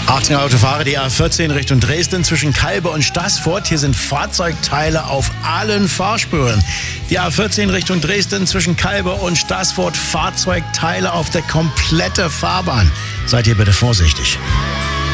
Achtung Autofahrer, die A14 Richtung Dresden zwischen Calbe und Staßfurt. Hier sind Fahrzeugteile auf allen Fahrspuren. Die A14 Richtung Dresden zwischen Calbe und Staßfurt, Fahrzeugteile auf der kompletten Fahrbahn. Seid ihr bitte vorsichtig.